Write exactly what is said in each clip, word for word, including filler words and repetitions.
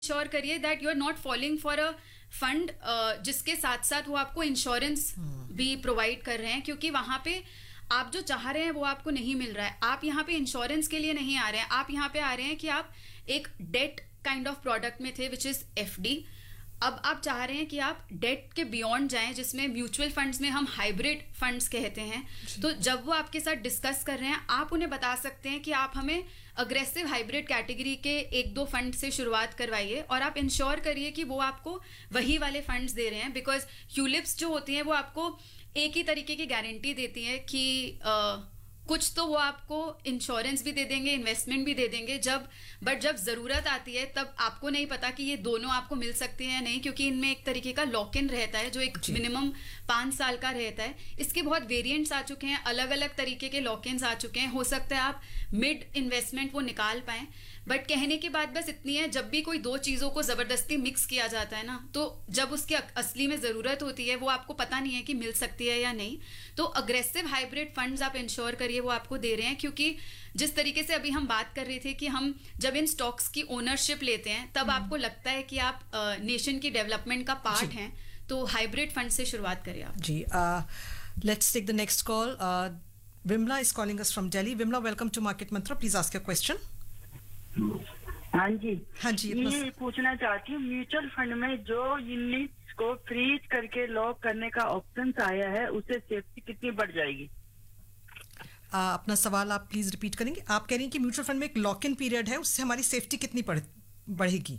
Ensure करिए that you are not falling for a fund जिसके साथ साथ वो आपको इंश्योरेंस भी प्रोवाइड कर रहे हैं, क्योंकि वहां पे आप जो चाह रहे हैं वो आपको नहीं मिल रहा है. आप यहाँ पे इंश्योरेंस के लिए नहीं आ रहे हैं, आप यहाँ पे आ रहे हैं कि आप एक डेट काइंड ऑफ प्रोडक्ट में थे विच इज एफडी. अब आप चाह रहे हैं कि आप डेट के बियॉन्ड जाएं, जिसमें म्यूचुअल फंड्स में हम हाइब्रिड फंड्स कहते हैं. तो जब वो आपके साथ डिस्कस कर रहे हैं, आप उन्हें बता सकते हैं कि आप हमें अग्रेसिव हाइब्रिड कैटेगरी के एक दो फंड से शुरुआत करवाइए और आप इंश्योर करिए कि वो आपको वही वाले फंड्स दे रहे हैं. बिकॉज यूलिप्स जो होती हैं वो आपको एक ही तरीके की गारंटी देती है कि uh, कुछ तो वो आपको इंश्योरेंस भी दे देंगे, इन्वेस्टमेंट भी दे देंगे, जब बट जब ज़रूरत आती है तब आपको नहीं पता कि ये दोनों आपको मिल सकते हैं या नहीं, क्योंकि इनमें एक तरीके का लॉक इन रहता है जो एक मिनिमम पाँच साल का रहता है. इसके बहुत वेरिएंट्स आ चुके हैं, अलग अलग तरीके के लॉक इन्स आ चुके हैं. हो सकता है आप मिड इन्वेस्टमेंट वो निकाल पाएं, बट कहने की बात बस इतनी है, जब भी कोई दो चीज़ों को ज़बरदस्ती मिक्स किया जाता है ना, तो जब उसकी असली में ज़रूरत होती है वो आपको पता नहीं है कि मिल सकती है या नहीं. तो अग्रेसिव हाइब्रिड फंड्स आप इंश्योर करिए वो आपको दे रहे हैं, क्योंकि जिस तरीके से अभी हम बात कर रहे थे कि हम जब इन स्टॉक्स की ओनरशिप लेते हैं तब आपको लगता है कि आप नेशन की डेवलपमेंट का पार्ट हैं. तो हाइब्रिड फंड से शुरुआत करिए आप. जी, let's take the next call. Vimla is calling us from Delhi. Vimla, welcome to market Mantra. Please ask your question. हाँ जी हाँ जी, ये पूछना चाहती हूँ, म्यूचुअल फंड में जो यूनिट्स को फ्रीज करके लॉक करने का ऑप्शन आया है, उससे सेफ्टी कितनी बढ़ जाएगी? आ, अपना सवाल आप प्लीज रिपीट करेंगे. आप कह रही हैं कि म्यूचुअल फंड में एक लॉक इन पीरियड है, उससे हमारी सेफ्टी कितनी बढ़ेगी?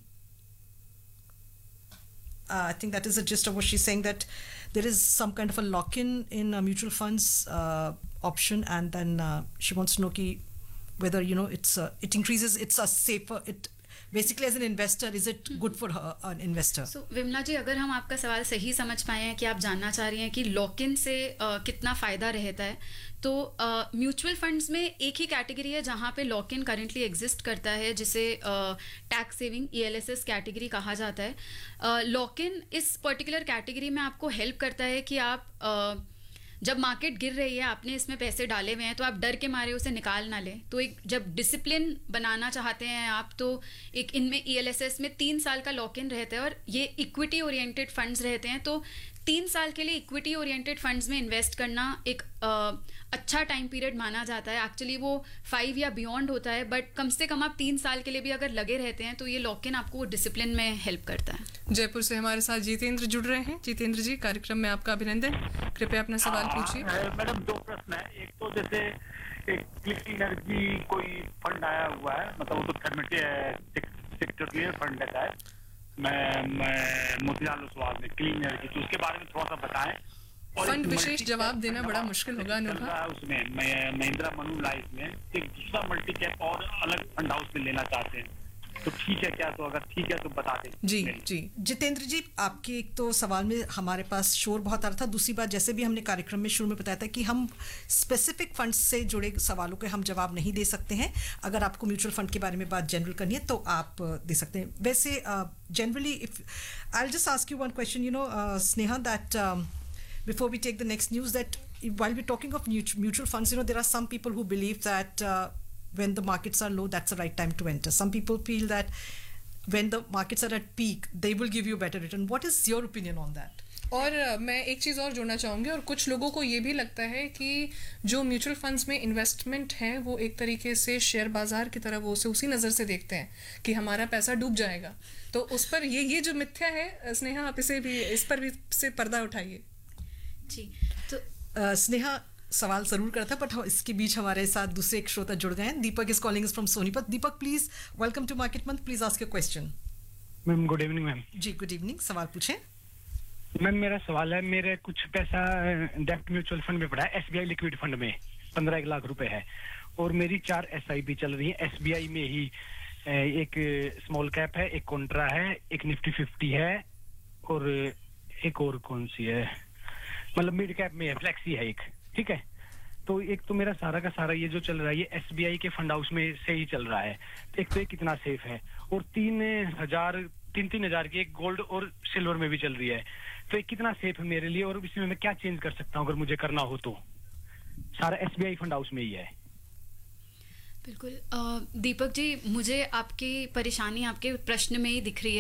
I think that is the gist of what she is saying, that there is some kind of a lock in in mutual funds option, and then she wants to know कि whether you know it's uh, it increases, it's a safer, it basically as an investor, is it good for her, an investor? So Vimla जी, अगर हम आपका सवाल सही समझ पाए हैं कि आप जानना चाह रही हैं कि लॉक इन से uh, कितना फ़ायदा रहता है, तो म्यूचुअल uh, फंड्स में एक ही कैटेगरी है जहाँ पे लॉक इन करेंटली एग्जिस्ट करता है, जिसे tax saving E L S S category कहा जाता है. लॉक uh, इन इस पर्टिकुलर कैटेगरी में आपको हेल्प करता है कि आप uh, जब मार्केट गिर रही है, आपने इसमें पैसे डाले हुए हैं, तो आप डर के मारे उसे निकाल ना लें. तो एक जब डिसिप्लिन बनाना चाहते हैं आप, तो एक इनमें ई एल एस एस में तीन साल का लॉक इन रहता है और ये इक्विटी ओरिएंटेड फंड्स रहते हैं. तो तीन साल के लिए इक्विटी ओरिएंटेड फंड्स में इन्वेस्ट करना एक आ, अच्छा टाइम पीरियड माना जाता है. एक्चुअली वो फाइव या बियॉन्ड होता है, बट कम से कम आप तीन साल के लिए भी अगर लगे रहते हैं तो ये लॉक इन आपको डिसिप्लिन में हेल्प करता है. जयपुर से हमारे साथ जितेंद्र जुड़ रहे हैं. जितेंद्र जी, कार्यक्रम में आपका अभिनंदन. कृपया अपना सवाल पूछिए. मैडम, दो प्रश्न है. एक तो जैसे एक क्लीन एनर्जी कोई फंड आया हुआ है, मतलब वो तो सेक्टर क्लियर फंड है, मैं मैं मोतीलाल ओसवाल में क्लीन एनर्जी, तो उसके बारे में थोड़ा सा बताएं. फंड विशेष जवाब देना बड़ा मुश्किल होगा अनुभव. उसमें मैं महिंद्रा मनु लाइफ में एक दूसरा मल्टी कैप और अलग फंड हाउस में लेना चाहते हैं, तो ठीक है क्या? तो अगर ठीक है तो बता दें. जी जी जितेंद्र जी, आपके एक तो सवाल में हमारे पास शोर बहुत आ रहा था. दूसरी बात, जैसे भी हमने कार्यक्रम में शुरू में बताया था कि हम स्पेसिफिक फंड से जुड़े सवालों के हम जवाब नहीं दे सकते हैं. अगर आपको म्यूचुअल फंड के बारे में बात जनरल करनी है तो आप दे सकते हैं. वैसे generally if I will just ask you one question, you know Sneha, that before we take the next news, that while we're talking of mutual funds, you know, there are some people who believe that uh, when the markets are low, that's the right time to enter. Some people feel that when the markets are at peak, they will give you better return. What is your opinion on that? और मैं एक चीज़ और जोड़ना चाहूँगी, और कुछ लोगों को ये भी लगता है कि जो म्यूचुअल फंड्स में इन्वेस्टमेंट है वो एक तरीके से शेयर बाजार की तरह वो उसे उसी नज़र से देखते हैं कि हमारा पैसा डूब जाएगा. तो उस पर ये ये जो मिथ्या है, स्नेहा, आप इसे भी इस पर भी से पर्दा उठाइए. जी, तो uh, स्नेहा सवाल जरूर करता, बट इसके बीच हमारे साथ दूसरे एक श्रोता जुड़ गए हैं. दीपक is calling us from Sonipat. Deepak, please welcome to market month. Please ask your question. Ma'am, good evening. Ma'am ji, good evening. सवाल पूछें. मैम, मेरा सवाल है, मेरे कुछ पैसा डेप्ट म्यूचुअल फंड में पड़ा है, S B I liquid fund में पंद्रह एक लाख रुपए है, और मेरी चार एस आई पी चल रही है. एस बी आई में ही एक स्मॉल कैप है, एक कॉन्ट्रा है, एक निफ्टी फिफ्टी है, और एक और कौन सी है, मतलब मिड कैप में है, फ्लेक्सी है एक. ठीक है, तो एक तो मेरा सारा का सारा ये जो चल रहा है ये एस बी आई के फंड हाउस में से ही चल रहा है. एक तो ये कितना सेफ है, और तीन हजार तीन तीन हजार की एक गोल्ड और सिल्वर में भी चल रही है, तो एक कितना सेफ है मेरे लिए, और इसमें मैं क्या चेंज कर सकता हूँ अगर मुझे करना हो तो? सारा S B I fund house में ही है. बिल्कुल. दीपक जी, मुझे आपकी परेशानी आपके प्रश्न में ही दिख रही है.